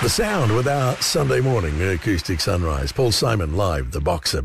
The sound with our Sunday morning acoustic sunrise. Paul Simon live, the boxer.